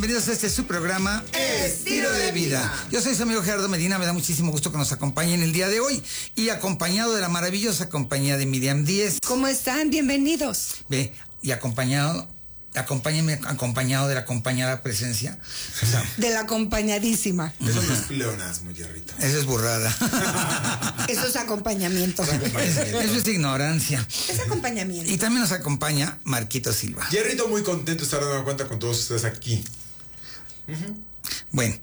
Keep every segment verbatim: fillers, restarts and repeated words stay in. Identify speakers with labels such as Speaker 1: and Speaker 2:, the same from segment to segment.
Speaker 1: Bienvenidos a este su programa Estilo de Vida. Yo soy su amigo Gerardo Medina, me da muchísimo gusto que nos acompañen el día de hoy y acompañado de la maravillosa compañía de Miriam Díez.
Speaker 2: ¿Cómo están? Bienvenidos.
Speaker 1: Ve, y acompañado, acompáñenme acompañado de la acompañada presencia. O sea,
Speaker 2: de la acompañadísima.
Speaker 3: Eso no es pleonasmo, Jerrito.
Speaker 1: Eso es burrada.
Speaker 2: Eso es acompañamiento.
Speaker 1: Es, eso es ignorancia.
Speaker 2: Es acompañamiento.
Speaker 1: Y también nos acompaña Marquito Silva.
Speaker 3: Jerrito, muy contento de estar dando cuenta con todos ustedes aquí. Uh-huh.
Speaker 1: Bueno.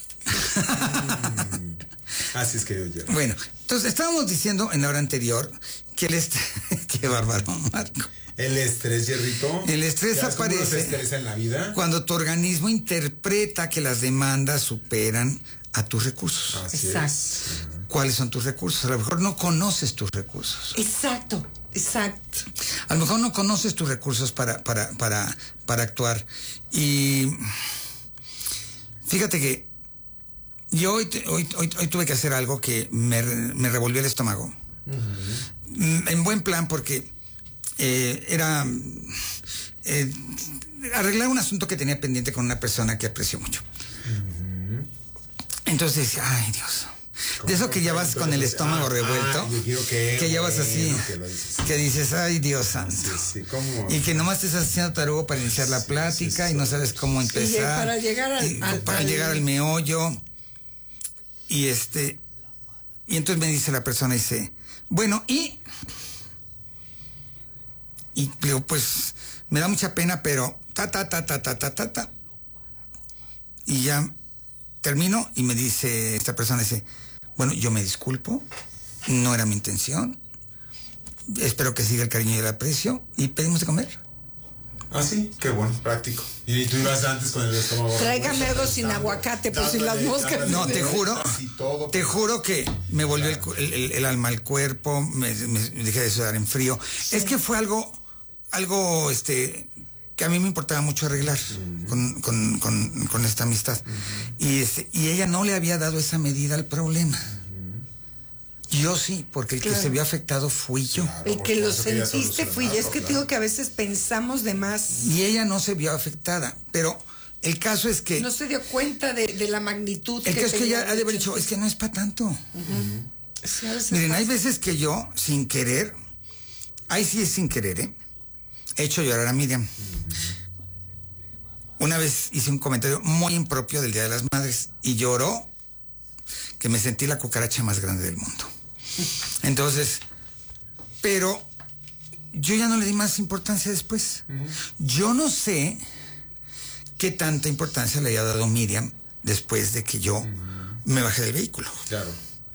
Speaker 3: Así es que yo, Jerry.
Speaker 1: Bueno, entonces estábamos diciendo en la hora anterior que el estrés... Qué bárbaro, Marco.
Speaker 3: El estrés, Jerrito.
Speaker 1: El estrés aparece
Speaker 3: se estresa en la vida?
Speaker 1: Cuando tu organismo interpreta que las demandas superan a tus recursos.
Speaker 3: Así
Speaker 2: Exacto.
Speaker 3: es.
Speaker 1: ¿Cuáles son tus recursos? A lo mejor no conoces tus recursos.
Speaker 2: Exacto, exacto.
Speaker 1: A lo mejor no conoces tus recursos para, para, para, para actuar. Y fíjate que yo hoy, hoy, hoy, hoy tuve que hacer algo que me, me revolvió el estómago. Uh-huh. En buen plan, porque eh, era eh, arreglar un asunto que tenía pendiente con una persona que aprecio mucho. Uh-huh. Entonces decía, ay Dios, de eso que ya vas con el estómago ah, revuelto,
Speaker 3: ah, que,
Speaker 1: que ya vas así, que, que dices, ay Dios santo, sí, sí, ¿cómo? Y que nomás te estás haciendo tarugo para iniciar la plática sí, sí, y no sabes cómo empezar.
Speaker 2: Y para llegar al,
Speaker 1: y,
Speaker 2: al,
Speaker 1: para
Speaker 2: al...
Speaker 1: llegar al meollo. Y este, y entonces me dice la persona, dice, bueno, y, y digo, pues, me da mucha pena, pero, ta, ta, ta, ta, ta, ta, ta, ta. Y ya termino y me dice, esta persona dice, bueno, yo me disculpo, no era mi intención, espero que siga el cariño y el aprecio, y pedimos de comer.
Speaker 3: Ah, sí, qué bueno, práctico. Y tú ibas antes con el estómago.
Speaker 2: Tráigame algo sin aguacate, por si las moscas.
Speaker 1: No, te juro, te juro que me volvió el, el, el alma al cuerpo, me, me dejé de sudar en frío. Sí. Es que fue algo, algo, este, que a mí me importaba mucho arreglar uh-huh. con, con, con, con esta amistad. Uh-huh. Y este, y ella no le había dado esa medida al problema. Yo sí, porque el claro. que se vio afectado fui yo.
Speaker 2: Claro, el que lo sentiste fui yo. Es que claro. te digo que a veces pensamos de más.
Speaker 1: Y ella no se vio afectada, pero el caso es que...
Speaker 2: No se dio cuenta de, de la magnitud.
Speaker 1: El que caso es que ella ha de haber dicho, es que no es para tanto. Uh-huh. Sí, miren, hay veces que yo, sin querer, ahí sí es sin querer, ¿eh? He hecho llorar a Miriam. Uh-huh. Una vez hice un comentario muy impropio del Día de las Madres y lloró que me sentí la cucaracha más grande del mundo. Entonces, pero yo ya no le di más importancia después. Uh-huh. Yo no sé qué tanta importancia le haya dado Miriam después de que yo uh-huh. me bajé del vehículo.
Speaker 3: Claro.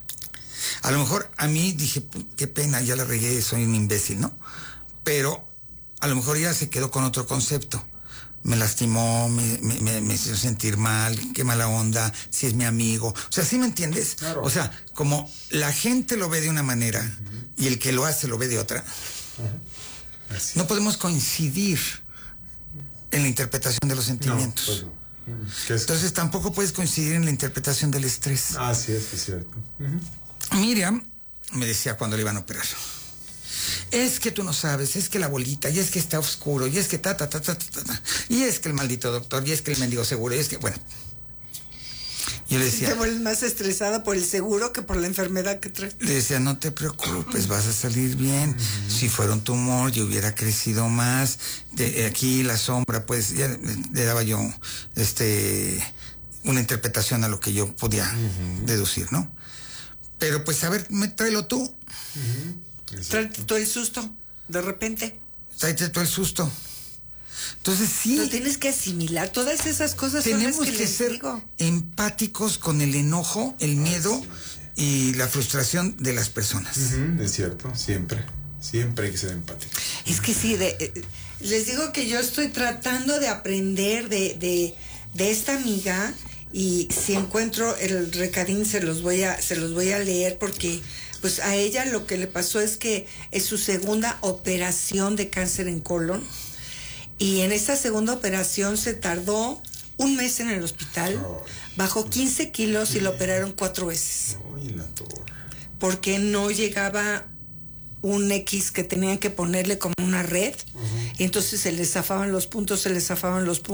Speaker 1: A lo mejor a mí dije, qué pena, ya la regué, soy un imbécil, ¿no? Pero a lo mejor ella se quedó con otro concepto. Me lastimó, me, me, me hizo sentir mal, qué mala onda, si es mi amigo. O sea, ¿sí me entiendes? Claro. O sea, como la gente lo ve de una manera uh-huh. y el que lo hace lo ve de otra, uh-huh. no podemos coincidir en la interpretación de los sentimientos. No, pues no. Uh-huh. Entonces tampoco puedes coincidir en la interpretación del estrés.
Speaker 3: Ah, sí, es, es cierto. Uh-huh.
Speaker 1: Miriam me decía cuando le iban a operar, es que tú no sabes, es que la bolita, y es que está oscuro, y es que ta, ta, ta, ta, ta, ta, y es que el maldito doctor, y es que el mendigo seguro, y es que, bueno. Yo le decía...
Speaker 2: Te vuelves más estresada por el seguro que por la enfermedad que traes.
Speaker 1: Le decía, no te preocupes, vas a salir bien. Uh-huh. Si fuera un tumor, yo hubiera crecido más. De aquí la sombra, pues, ya le daba yo, este, una interpretación a lo que yo podía uh-huh. deducir, ¿no? Pero, pues, a ver, tráelo tú.
Speaker 2: Uh-huh. Tráete todo el susto, de repente.
Speaker 1: Tráete todo el susto. Entonces sí.
Speaker 2: Lo tienes que asimilar, todas esas cosas.
Speaker 1: Tenemos
Speaker 2: son las que,
Speaker 1: que
Speaker 2: les
Speaker 1: ser
Speaker 2: digo.
Speaker 1: empáticos con el enojo, el miedo y la frustración de las personas.
Speaker 3: Uh-huh, es cierto, siempre, siempre hay que ser empáticos.
Speaker 2: Es que sí, de, eh, les digo que yo estoy tratando de aprender de, de, de esta amiga y si encuentro el recadín se los voy a, se los voy a leer porque pues a ella lo que le pasó es que es su segunda operación de cáncer en colon y en esta segunda operación se tardó un mes en el hospital, oh, bajó quince kilos y lo operaron cuatro veces.
Speaker 3: Oh, la torre.
Speaker 2: Porque no llegaba un X que tenían que ponerle como una red, uh-huh. y entonces se les zafaban los puntos, se les zafaban los puntos.